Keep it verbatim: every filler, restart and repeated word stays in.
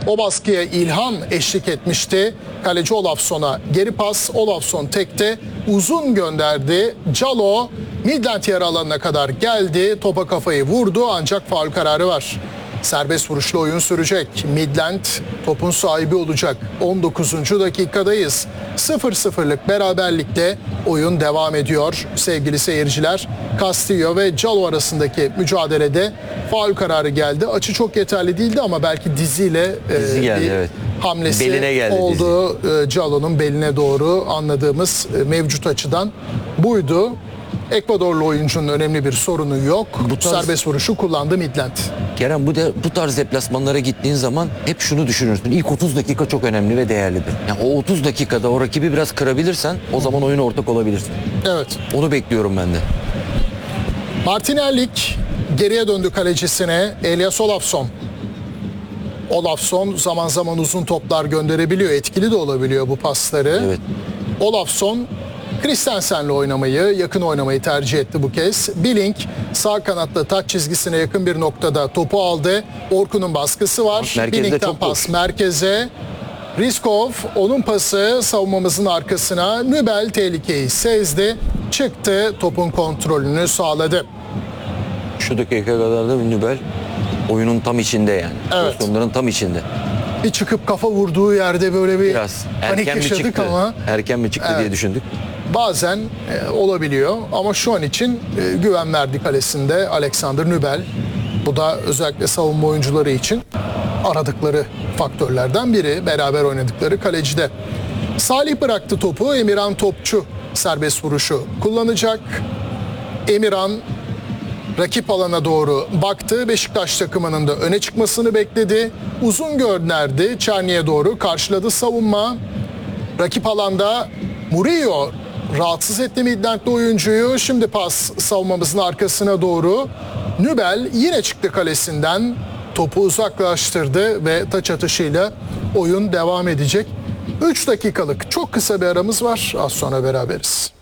O baskıya İlhan eşlik etmişti. Kaleci Olafson'a geri pas. Olafson tekte uzun gönderdi. Calo Midland yarı alanına kadar geldi. Topa kafayı vurdu ancak faul kararı var. Serbest vuruşlu oyun sürecek. Midland topun sahibi olacak. on dokuzuncu dakikadayız. sıfır sıfırlık beraberlikle oyun devam ediyor. Sevgili seyirciler, Castillo ve Calo arasındaki mücadelede faul kararı geldi. Açı çok yeterli değildi ama belki diziyle Dizi e, geldi, bir evet. hamlesi Beline geldi oldu. E, Calo'nun beline doğru anladığımız e, mevcut açıdan buydu. Ekvadorlu oyuncunun önemli bir sorunu yok. Bu tarz- Serbest vuruşu kullandı Midland. Kerem, bu de, bu tarz deplasmanlara gittiğin zaman hep şunu düşünürsün. İlk otuz dakika çok önemli ve değerlidir. Yani o otuz dakikada o rakibi biraz kırabilirsen o zaman oyuna ortak olabilirsin. Evet. Onu bekliyorum ben de. Martin Erlik geriye döndü kalecisine. Elias Olafson. Olafson zaman zaman uzun toplar gönderebiliyor. Etkili de olabiliyor bu pasları. Evet. Olafson Christensen'le oynamayı, yakın oynamayı tercih etti bu kez. Billing sağ kanatta taç çizgisine yakın bir noktada topu aldı. Orkun'un baskısı var. Merkezde Billing'den çok pas boş. merkeze. Riskov onun pası savunmamızın arkasına. Nübel tehlikeyi sezdi. Çıktı, topun kontrolünü sağladı. Şu dakika kadar da Nübel oyunun tam içinde yani. Evet. Pozisyonların tam içinde. Bir çıkıp kafa vurduğu yerde böyle bir Biraz panik erken mi yaşadık çıktı? ama Erken mi çıktı Evet. diye düşündük. bazen e, olabiliyor. Ama şu an için e, güven verdi kalesinde Alexander Nübel. Bu da özellikle savunma oyuncuları için aradıkları faktörlerden biri. Beraber oynadıkları kalecide. Salih bıraktı topu. Emirhan Topçu serbest vuruşu kullanacak. Emirhan rakip alana doğru baktı. Beşiktaş takımının da öne çıkmasını bekledi. Uzun gönderdi. Çerni'ye doğru karşıladı savunma. Rakip alanda Murillo rahatsız etti Midland'li oyuncuyu. Şimdi pas savunmamızın arkasına doğru. Nübel yine çıktı kalesinden. Topu uzaklaştırdı ve taç atışıyla oyun devam edecek. üç dakikalık çok kısa bir aramız var. Az sonra beraberiz.